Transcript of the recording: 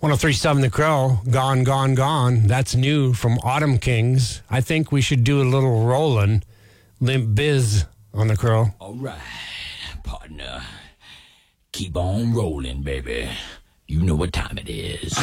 1037 The Crow, Gone, Gone, Gone. That's new from Autumn Kings. I think we should do a little rollin'. Limp Biz on The Crow. All right, partner. Keep on rolling, baby. You know what time it is.